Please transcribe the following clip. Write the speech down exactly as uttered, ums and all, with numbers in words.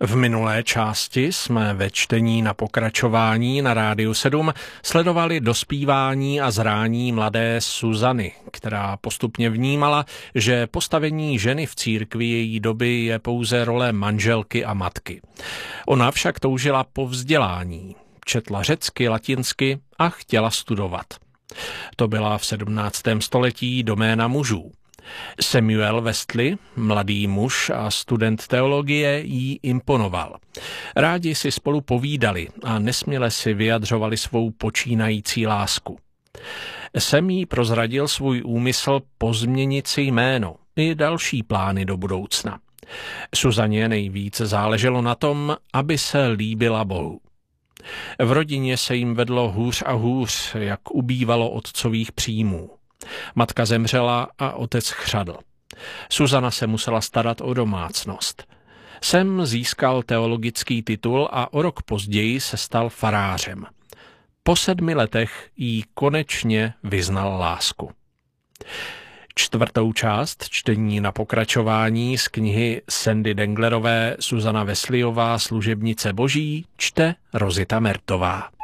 V minulé části jsme ve čtení na pokračování na Rádiu sedm sledovali dospívání a zrání mladé Suzany, která postupně vnímala, že postavení ženy v církvi její doby je pouze role manželky a matky. Ona však toužila po vzdělání, četla řecky, latinsky a chtěla studovat. To byla v sedmnáctém století doména mužů. Samuel Wesley, mladý muž a student teologie, jí imponoval. Rádi si spolu povídali a nesměle si vyjadřovali svou počínající lásku. Sam jí prozradil svůj úmysl pozměnit si jméno i další plány do budoucna. Suzaně nejvíce záleželo na tom, aby se líbila Bohu. V rodině se jim vedlo hůř a hůř, jak ubývalo otcových příjmů. Matka zemřela a otec chřadl. Suzana se musela starat o domácnost. Sam získal teologický titul a o rok později se stal farářem. Po sedmi letech jí konečně vyznal lásku. Čtvrtou část čtení na pokračování z knihy Sandy Denglerové Suzana Wesleyová, služebnice Boží, čte Rozita Mertová.